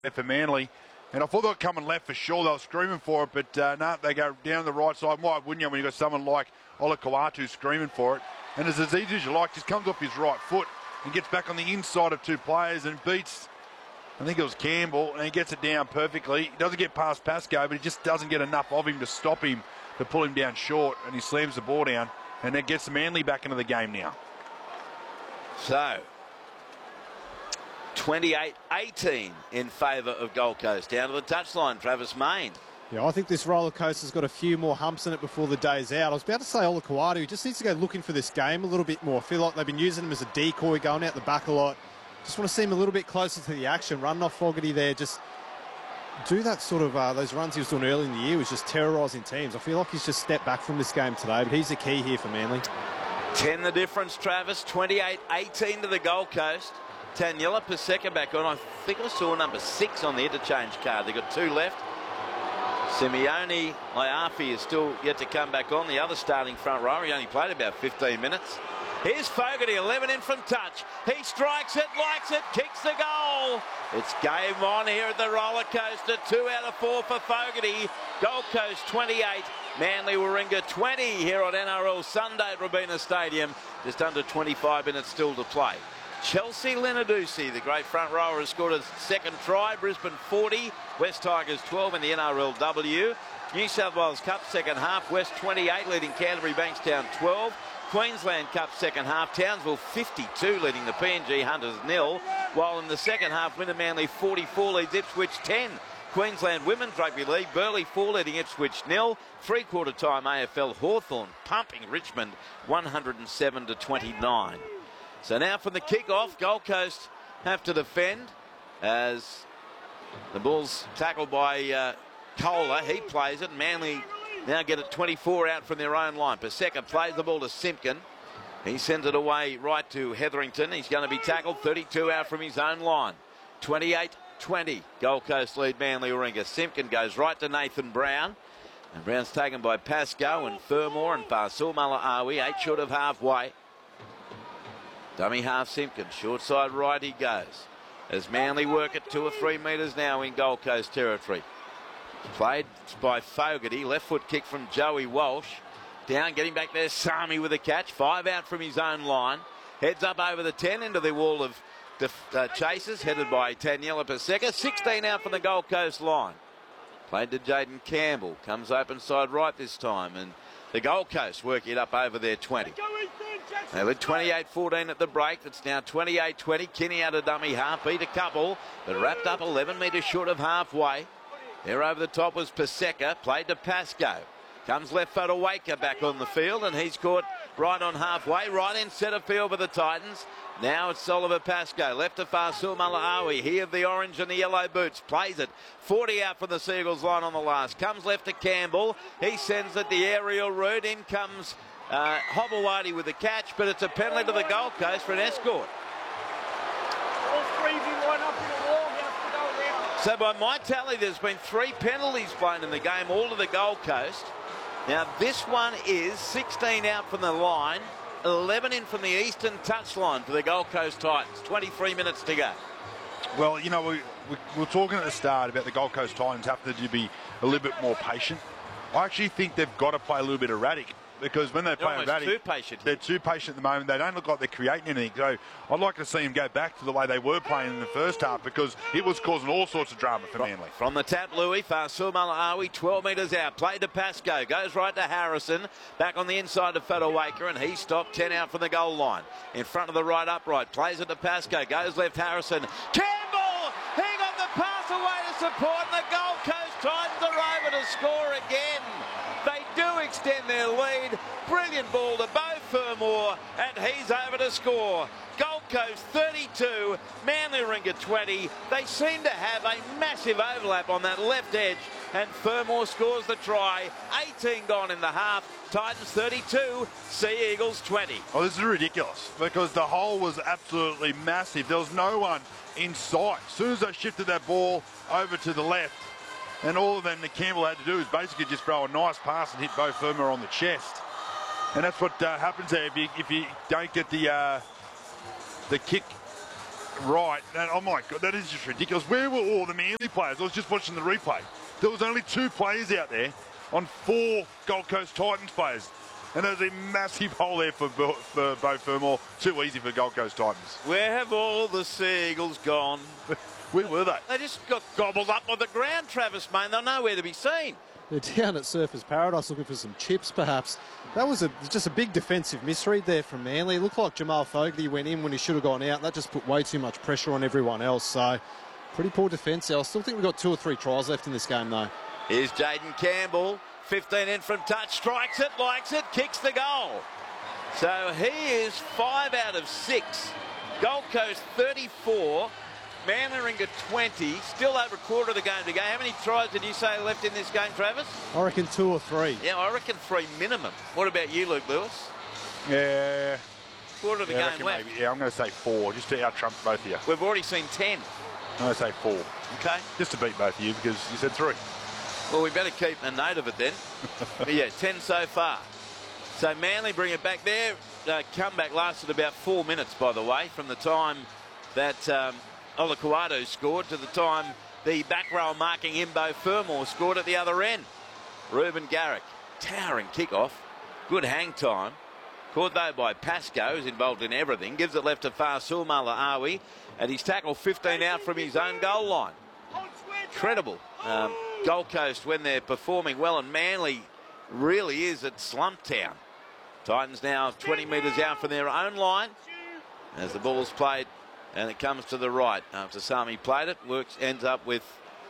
for Manly. And I thought they were coming left for sure. They were screaming for it, but no, they go down the right side. Why wouldn't you when you've got someone like Olakau'atu screaming for it? And it's as easy as you like, just comes off his right foot and gets back on the inside of two players and beats, I think it was Campbell, and he gets it down perfectly. He doesn't get past Pascoe, but he just doesn't get enough of him to stop him, to pull him down short, and he slams the ball down, and that gets Manly back into the game now. So, 28-18 in favour of Gold Coast. Down to the touchline, Travis Main. Yeah, I think this roller coaster's got a few more humps in it before the day's out. I was about to say Olakau'atu just needs to go looking for this game a little bit more. I feel like they've been using him as a decoy, going out the back a lot. Just want to see him a little bit closer to the action, running off Fogarty there. Just do that sort of, those runs he was doing early in the year was just terrorising teams. I feel like he's just stepped back from this game today, but he's the key here for Manly. 10 the difference, Travis. 28-18 to the Gold Coast. Taniela Paseka back on. I think I saw number 6 on the interchange card. They've got 2 left. Simeone Laiafi is still yet to come back on. The other starting front row, he only played about 15 minutes. Here's Fogarty, 11 in from touch. He strikes it, likes it, kicks the goal. It's game on here at the roller coaster. 2 out of 4 for Fogarty. Gold Coast 28, Manly Warringah 20 here on NRL Sunday at Robina Stadium. Just under 25 minutes still to play. Chelsea Lenadusi, the great front rower, has scored a second try. Brisbane 40, West Tigers 12 in the NRLW. New South Wales Cup second half, West 28 leading Canterbury Bankstown 12. Queensland Cup second half, Townsville 52 leading the PNG Hunters 0. While in the second half, Winter Manly 44 leads Ipswich 10. Queensland Women's Rugby League, Burleigh 4 leading Ipswich 0. Three-quarter time AFL, Hawthorn pumping Richmond 107-29. So now from the kick-off, Gold Coast have to defend as the ball's tackled by Kohler. He plays it. Manly now get it 24 out from their own line. Paseka plays the ball to Simpkin. He sends it away right to Hetherington. He's going to be tackled 32 out from his own line. 28-20. Gold Coast lead Manly Warringah. Simpkin goes right to Nathan Brown. And Brown's taken by Pascoe and Fermor and Fasul Malaawi. 8 short of halfway. Dummy half Simpkin. Short side right he goes. As Manly work it 2 or 3 metres now in Gold Coast territory. Played by Fogarty. Left foot kick from Joey Walsh. Down, getting back there. Sami with a catch. 5 out from his own line. Heads up over the 10 into the wall of chasers, headed by Taniela Paseka. 16 out from the Gold Coast line. Played to Jaden Campbell. Comes open side right this time. And the Gold Coast work it up over their 20. They led 28-14 at the break. It's now 28-20. Kinney out of dummy half. Beat a couple, but wrapped up 11 metres short of halfway. There over the top was Paseka. Played to Pascoe. Comes left foot Waker back on the field, and he's caught right on halfway, right in centre field for the Titans. Now it's Oliver Pascoe. Left to Fasul Malaawi. He of the orange and the yellow boots. Plays it. 40 out from the Seagulls line on the last. Comes left to Campbell. He sends it the aerial route. In comes Hobblewadi with the catch, but it's a penalty to the Gold Coast for an escort. So by my tally, there's been 3 penalties played in the game, all to the Gold Coast. Now this one is 16 out from the line, 11 in from the eastern touchline for the Gold Coast Titans. 23 minutes to go. Well, you know, we were talking at the start about the Gold Coast Titans having to be a little bit more patient. I actually think they've got to play a little bit erratic. Because when they play erratic, they're too patient at the moment. They don't look like they're creating anything. So I'd like to see them go back to the way they were playing in the first half, because it was causing all sorts of drama for Manly. From the tap, Louis, Fasul Malaawi, 12 metres out. Played to Pascoe. Goes right to Harrison. Back on the inside to Fodawaker, and he stopped 10 out from the goal line. In front of the right upright. Plays it to Pascoe. Goes left Harrison. Campbell! He got the pass away to support, and the Gold Coast Titans are over to score again. They do extend their lead. Brilliant ball to Beau Fermor, and he's over to score. Gold Coast 32, Manly Warringah 20. They seem to have a massive overlap on that left edge, and Fermor scores the try. 18 gone in the half. Titans 32, Sea Eagles 20. Oh, this is ridiculous, because the hole was absolutely massive. There was no one in sight. As soon as they shifted that ball over to the left, and all that Campbell had to do is basically just throw a nice pass and hit Beau Fermor on the chest. And that's what happens there if you don't get the kick right. Oh my God, that is just ridiculous. Where were all the Manly players? I was just watching the replay. There was only 2 players out there on 4 Gold Coast Titans players. And there's a massive hole there for Beau Fermor. Too easy for Gold Coast Titans. Where have all the Seagulls gone? Where were they? They just got gobbled up on the ground, Travis, mate. They're nowhere to be seen. They're down at Surfers Paradise looking for some chips, perhaps. That was just a big defensive misread there from Manly. It looked like Jamal Fogarty went in when he should have gone out. That just put way too much pressure on everyone else. So, pretty poor defence there. I still think we've got 2 or 3 tries left in this game, though. Here's Jaden Campbell. 15 in from touch. Strikes it, likes it, kicks the goal. So he is 5 out of 6. Gold Coast 34. Manly 20, still over a quarter of the game to go. How many tries did you say left in this game, Travis? I reckon 2 or 3. Yeah, I reckon 3 minimum. What about you, Luke Lewis? Yeah. Quarter of the game left. Maybe. Yeah, I'm going to say 4, just to out-trump both of you. We've already seen 10. I'm going to say 4. Okay. Just to beat both of you, because you said 3. Well, we better keep a note of it then. But yeah, 10 so far. So Manly bring it back there. Comeback lasted about 4 minutes, by the way, from the time that Olakau'atu scored to the time the back row marking Beau Fermor scored at the other end. Reuben Garrick, towering kickoff, good hang time. Caught though by Pascoe, who's involved in everything. Gives it left to Fasul Malaawi, and he's tackled 15 out from his own goal line. Incredible. Gold Coast when they're performing well, and Manly really is at slump town. Titans now 20 metres out from their own line as the ball's played. And it comes to the right after Sami played it. Ends up with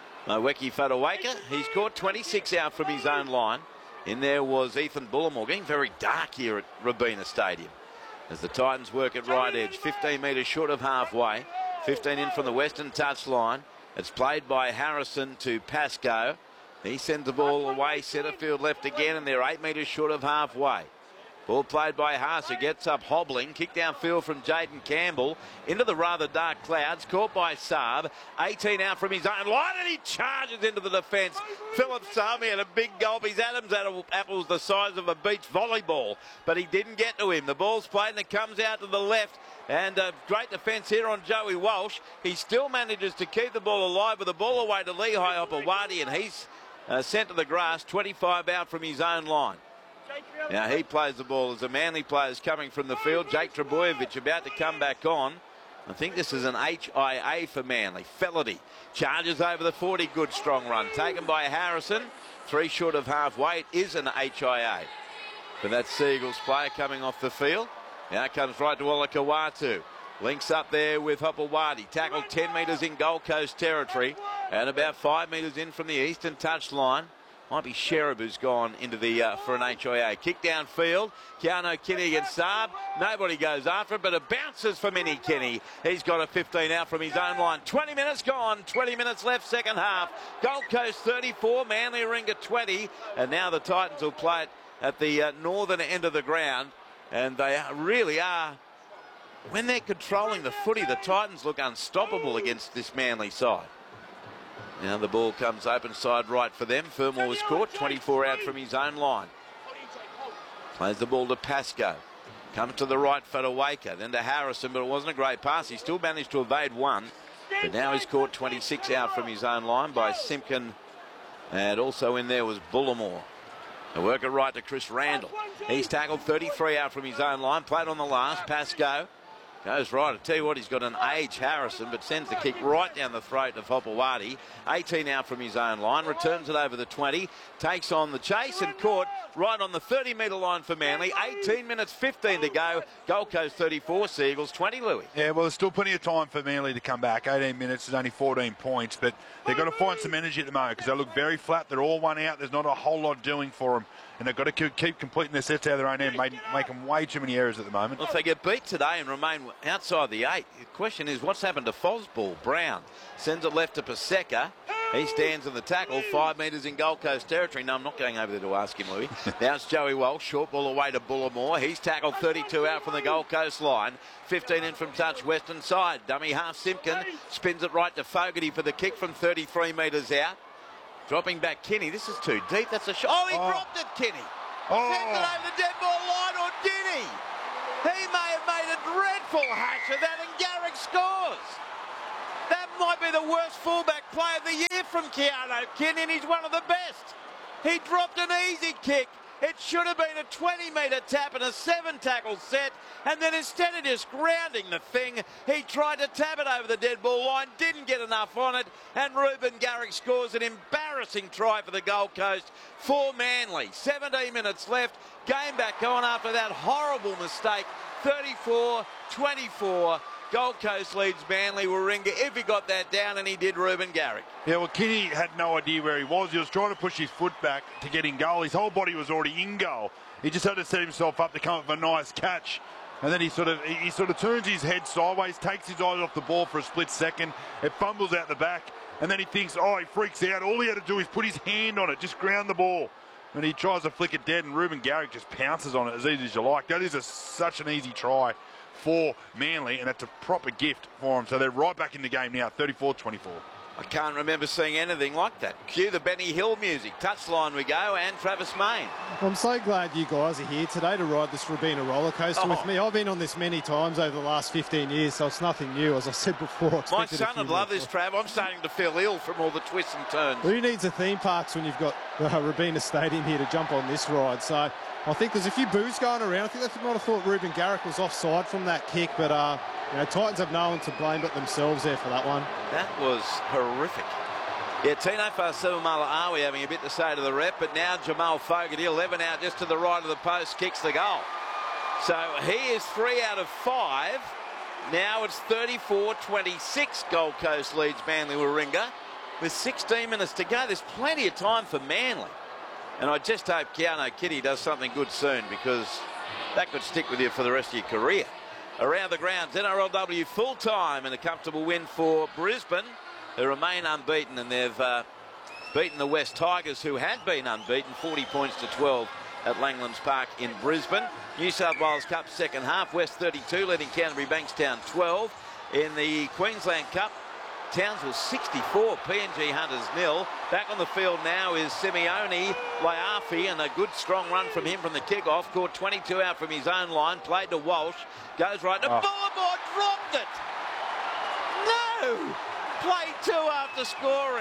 Weki Whatuwaka. He's caught 26 out from his own line. In there was Ethan Bullimore. Getting very dark here at Robina Stadium as the Titans work at right edge. 15 metres short of halfway. 15 in from the western touchline. It's played by Harrison to Pascoe. He sends the ball away. Centre field left again, and they're 8 metres short of halfway. Ball played by Haas, who gets up hobbling. Kick downfield from Jaden Campbell into the rather dark clouds. Caught by Saab. 18 out from his own line, and he charges into the defence. Philip Saab had a big gulp. His Adam's apple's the size of a beach volleyball, but he didn't get to him. The ball's played, and it comes out to the left. And a great defence here on Joey Walsh. He still manages to keep the ball alive with the ball away to Lehigh Opawati, and he's sent to the grass. 25 out from his own line. Now he plays the ball as the Manly players coming from the field. Jake Trebojevic about to come back on. I think this is an HIA for Manly. Felity charges over the 40. Good strong run. Taken by Harrison. 3 short of halfway. It is an HIA. But that Seagulls player coming off the field. Now it comes right to Olakau'atu. Links up there with Hopewadi. Tackled 10 metres in Gold Coast territory. And about 5 metres in from the eastern touchline. Might be Sherab who's gone into the for an HIA. Kick downfield. Keanu Kenny against Saab. Nobody goes after it, but it bounces for Minnie Kenny. He's got a 15 out from his own line. 20 minutes gone. 20 minutes left, second half. Gold Coast 34, Manly Warringah 20. And now the Titans will play it at the northern end of the ground. And they really are. When they're controlling the footy, the Titans look unstoppable against this Manly side. Now the ball comes open side right for them. Fermor was caught, 24 out from his own line. Plays the ball to Pascoe. Comes to the right for Whatuwaka, then to Harrison, but it wasn't a great pass. He still managed to evade one. But now he's caught 26 out from his own line by Simpkin. And also in there was Bullimore. A worker right to Chris Randall. He's tackled 33 out from his own line. Played on the last. Pascoe goes right. I tell you what, he's got an age Harrison, but sends the kick right down the throat of Hopewadi. 18 out from his own line. Returns it over the 20. Takes on the chase and caught right on the 30-metre line for Manly. 18 minutes 15 to go. Gold Coast 34, Seagulls 20, Louis. Yeah, well, there's still plenty of time for Manly to come back. 18 minutes is only 14 points, but they've got to find some energy at the moment because they look very flat. They're all one out. There's not a whole lot doing for them. And they've got to keep completing their sets out of their own end, making way too many errors at the moment. Well, if they get beat today and remain outside the 8, the question is what's happened to Fosball? Brown sends it left to Paseka. He stands in the tackle, 5 metres in Gold Coast territory. No, I'm not going over there to ask him, Louis. Now it's Joey Walsh, short ball away to Bullimore. He's tackled 32 out from the Gold Coast line. 15 in from touch, western side. Dummy half Simpkin spins it right to Fogarty for the kick from 33 metres out. Dropping back Kenny. This is too deep. That's a shot. Oh, he dropped it, Kenny. Sends it over the dead ball line, or did he? He may have made a dreadful hatch of that and Garrick scores. That might be the worst fullback play of the year from Keano Kini, and he's one of the best. He dropped an easy kick. It should have been a 20-metre tap and a 7-tackle set, and then instead of just grounding the thing, he tried to tap it over the dead ball line, didn't get enough on it, and Ruben Garrick scores an embarrassing try for the Gold Coast for Manly. 17 minutes left, game back on after that horrible mistake, 34-24. Gold Coast leads Manly. Warringah, if he got that down, and he did, Ruben Garrick. Yeah, well, Kinney had no idea where he was. He was trying to push his foot back to get in goal. His whole body was already in goal. He just had to set himself up to come up with a nice catch. And then he sort of turns his head sideways, takes his eyes off the ball for a split second. It fumbles out the back. And then he thinks, he freaks out. All he had to do is put his hand on it, just ground the ball. And he tries to flick it dead, and Ruben Garrick just pounces on it as easy as you like. That is such an easy try for Manly, and it's a proper gift for them. So they're right back in the game now, 34-24. I can't remember seeing anything like that. Cue the Benny Hill music. Touchline we go, and Travis Main. I'm so glad you guys are here today to ride this Robina roller coaster with me. I've been on this many times over the last 15 years, so it's nothing new, as I said before. My son would love this, Trav. I'm starting to feel ill from all the twists and turns. Who needs a theme parks when you've got Robina Stadium here to jump on this ride? So I think there's a few boos going around. I think they might have thought Ruben Garrick was offside from that kick, but Titans have no one to blame but themselves there for that one. That was horrific. Yeah, Tino Fa'asuamaleaui having a bit to say to the rep, but now Jamal Fogarty, 11 out just to the right of the post, kicks the goal. So he is 3 out of 5. Now it's 34-26. Gold Coast leads Manly Warringah with 16 minutes to go. There's plenty of time for Manly. And I just hope Keano Kini does something good soon, because that could stick with you for the rest of your career. Around the grounds, NRLW full-time, and a comfortable win for Brisbane, who remain unbeaten, and they've beaten the West Tigers, who had been unbeaten, 40 points to 12 at Langlands Park in Brisbane. New South Wales Cup second half, West 32 leading Canterbury Bankstown 12. In the Queensland Cup, Townsville 64, PNG Hunters 0. Back on the field now is Simeone Laiafi, and a good strong run from him from the kickoff. Caught 22 out from his own line, played to Walsh, goes right to Bullimore, dropped it. No! Play 2 after scoring.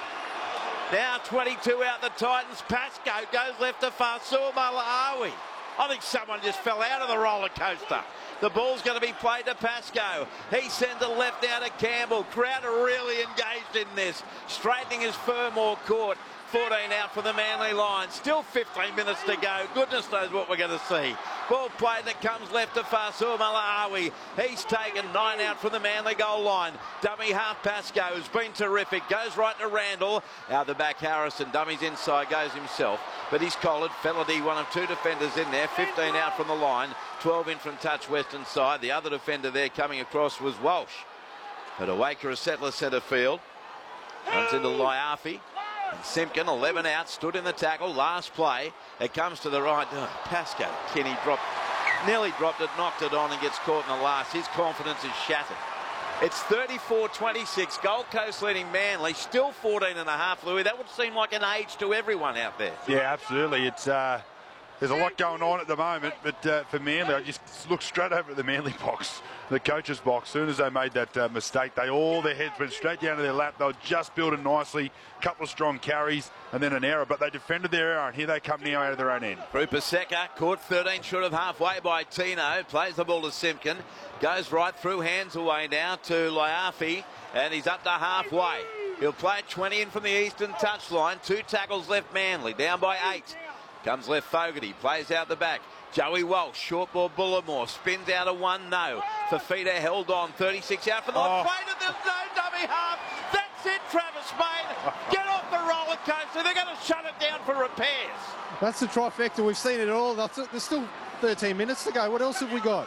Now 22 out the Titans. Pascoe goes left to Fa'asuamaleaui. I think someone just fell out of the roller coaster. The ball's going to be played to Pascoe. He sends it left now to Campbell. Crowder really engaged in this. Straightening his Fermor court. 14 out for the Manly line. Still 15 minutes to go. Goodness knows what we're going to see. Ball played, and it comes left to Fa'asuamaleaui. He's taken 9 out from the Manly goal line. Dummy half Pascoe has been terrific. Goes right to Randall. Out the back Harrison. Dummies inside, goes himself. But he's collared. Felady, one of 2 defenders in there. 15 out from the line. 12 in from touch western side. The other defender there coming across was Walsh. But Awaker, a settler centre field. Runs into Laiafi. And Simpkin, 11 out, stood in the tackle. Last play. It comes to the right. Pascoe. Kenny nearly dropped it, knocked it on, and gets caught in the last. His confidence is shattered. It's 34-26. Gold Coast leading Manly. Still 14 and a half, Louis. That would seem like an age to everyone out there. Yeah, absolutely. It's there's a lot going on at the moment, but for Manly, I just looked straight over at the Manly box, the coach's box. As soon as they made that mistake, all their heads went straight down to their lap. They were just building nicely, couple of strong carries, and then an error. But they defended their error, and here they come now out of their own end. Rupaseka caught 13 short of halfway by Tino. Plays the ball to Simpkin. Goes right through, hands away now to Laiafi, and he's up to halfway. He'll play 20 in from the eastern touchline. 2 tackles left Manly, down by 8. Comes left Fogarty, plays out the back. Joey Walsh, short ball Bullimore, spins out of 1, no. Fafita held on, 36 out for the fade, and there's no dummy half. That's it, Travis Main. Get off the roller coaster. They're going to shut it down for repairs. That's the trifecta. We've seen it all. There's still 13 minutes to go. What else have we got?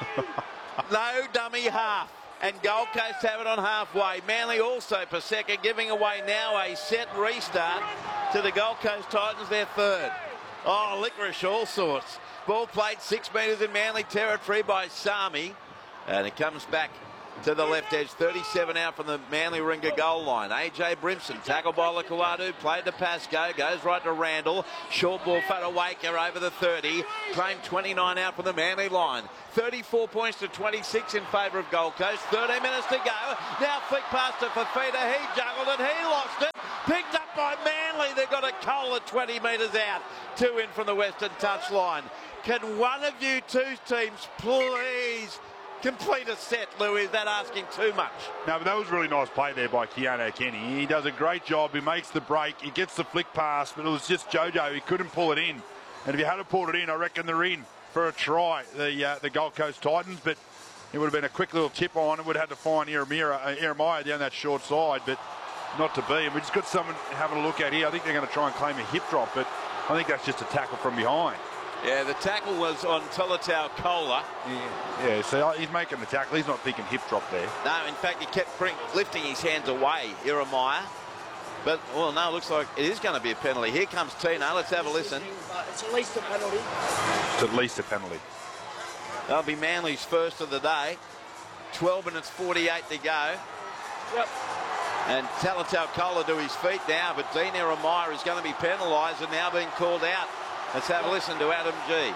No dummy half. And Gold Coast have it on halfway. Manly also, Paseka, giving away now a set restart to the Gold Coast Titans, their third. Licorice, all sorts. Ball played 6 metres in Manly territory by Sami. And it comes back to the left edge. 37 out from the Manly Ringer goal line. AJ Brimson, tackled by Lakuatu, played to Pascoe, goes right to Randall. Short ball for Waker over the 30. Claimed 29 out from the Manly line. 34 points to 26 in favour of Gold Coast. 13 minutes to go. Now flick past it for Fifita. He juggled it, he lost it. Picked up by Manly. They've got a Kohler 20 metres out. 2 in from the western touchline. Can one of you two teams please complete a set, Louis? Is that asking too much? No, but that was really nice play there by Keanu Kenny. He does a great job. He makes the break. He gets the flick pass, but it was just Jojo. He couldn't pull it in. And if he had pulled it in, I reckon they're in for a try, the Gold Coast Titans. But it would have been a quick little tip on. It would have had to find Jeremiah down that short side, but not to be. And we just got someone having a look at here. I think they're going to try and claim a hip drop, but I think that's just a tackle from behind. Yeah, the tackle was on Tolatau Kohler. Yeah, so he's making the tackle. He's not thinking hip drop there. No, in fact, he kept lifting his hands away, Jeremiah. But, well, no, it looks like it is going to be a penalty. Here comes Tina. Let's have a listen. It's at least a penalty. It's at least a penalty. That'll be Manly's first of the day. 12 minutes 48 to go. Yep. And Talatau Kohler to his feet now, but Dean Jeremiah is going to be penalised and now being called out. Let's have a listen to Adam G.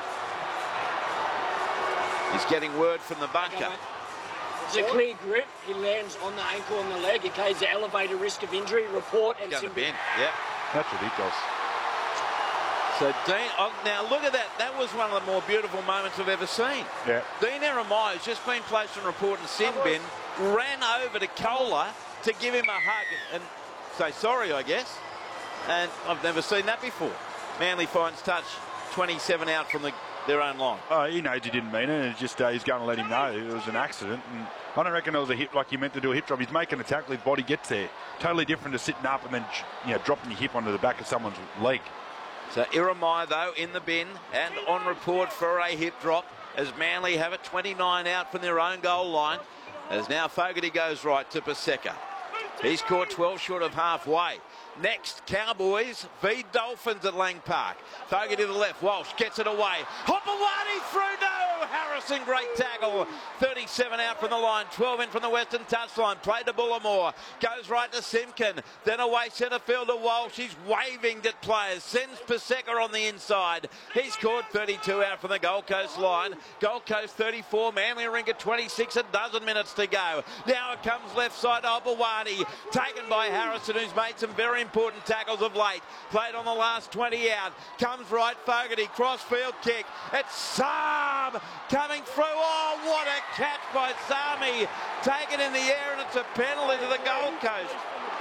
He's getting word from the bunker. It's a clear grip. He lands on the ankle and the leg. It carries the elevated risk of injury. Report and Going to bin. Yep. That's ridiculous. So Dean, now look at that. That was one of the more beautiful moments I've ever seen. Yeah. Dean Jeremiah has just been placed on report and sin bin, ran over to Kohler to give him a hug and say sorry, I guess. And I've never seen that before. Manly finds touch, 27 out from their own line. He knows he didn't mean it, and it's just he's going to let him know it was an accident. And I don't reckon it was a hip like he meant to do a hip drop. He's making a tackle, his body gets there. Totally different to sitting up and then dropping your hip onto the back of someone's leg. So Jeremiah, though, in the bin and on report for a hip drop as Manly have it 29 out from their own goal line. As now Fogarty goes right to Paseka. He's caught 12 short of halfway. Next, Cowboys v Dolphins at Lang Park. Fogarty to the left. Walsh gets it away. Hopewadi through. No! Harrison, great tackle. 37 out from the line. 12 in from the western touchline. Played to Bullimore. Goes right to Simpkin. Then away centre field to Walsh. He's waving at players. Sends Paseka on the inside. He's caught 32 out from the Gold Coast line. Gold Coast 34. Manly Ringer 26. A dozen minutes to go. Now it comes left side to Hopewadi. Taken by Harrison, who's made some very important tackles of late. Played on the last 20 out. Comes right, Fogarty. Cross-field kick. It's Sam coming through. Oh, what a catch by Sami. Taken in the air, and it's a penalty to the Gold Coast.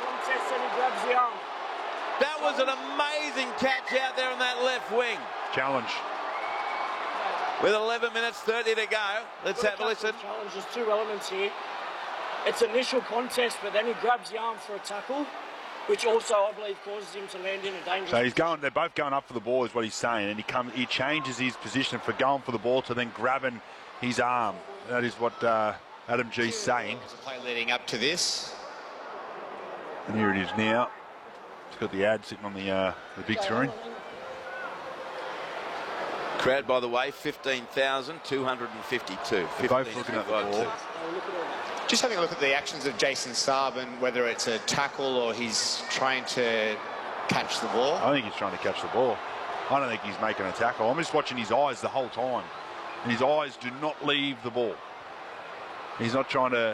That was an amazing catch out there on that left wing. Challenge. With 11 minutes 30 to go. Let's have a listen. Challenge, there's two elements here. It's initial contest, but then he grabs the arm for a tackle, which also, I believe, causes him to land in a dangerous So they're both going up for the ball is what he's saying, and he changes his position for going for the ball to then grabbing his arm. That is what Adam G's saying. There's a play leading up to this. And here it is now. It's got the ad sitting on the big screen. Crowd, by the way, 15,252. They're both looking at the ball. Just having a look at the actions of Jason Saab and whether it's a tackle or he's trying to catch the ball. I think he's trying to catch the ball. I don't think he's making a tackle. I'm just watching his eyes the whole time. And his eyes do not leave the ball. He's not trying to...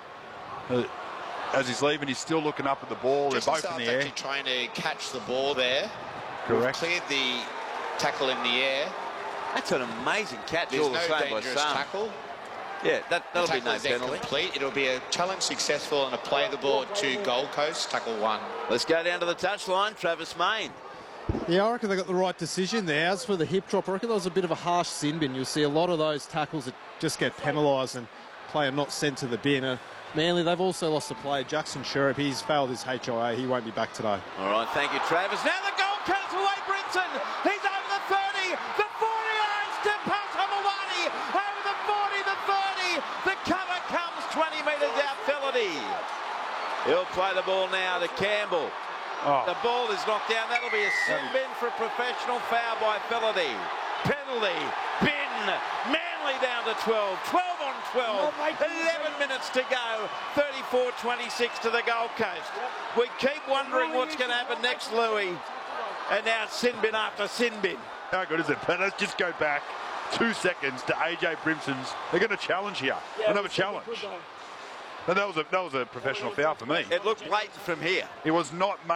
as he's leaving, he's still looking up at the ball. They're both in the air. Actually trying to catch the ball there. Correct. We've cleared the tackle in the air. That's an amazing catch. There's all the no same by dangerous Sam. tackle. Yeah, that'll be no penalty. Complete. It'll be a challenge successful and a play the ball to Gold Coast. Tackle 1. Let's go down to the touchline. Travis Main. Yeah, I reckon they got the right decision there. As for the hip drop, I reckon that was a bit of a harsh sin bin. You'll see a lot of those tackles that just get penalised and player not sent to the bin. Manly, they've also lost a player, Jackson Sherripp. He's failed his HIA. He won't be back today. All right, thank you, Travis. Now the Gold Coast away, Brinson. He's over the 30, the 40 line, step past Hopewadi. Over the 40, the 30. The cover comes 20 metres out, Felity. He'll play the ball now to Campbell. Oh. The ball is knocked down. That'll be a sin bin for a professional foul by Felity. Penalty, bin, man. Manly down to 12. 12 on 12. 11 minutes to go. 34-26 to the Gold Coast. We keep wondering what's going to happen next, Louis. And now it's sin bin after sin bin. How good is it? But let's just go back 2 seconds to AJ Brimson's. They're going to challenge here. Another challenge. And that was a professional foul for me. It looked blatant from here. It was not.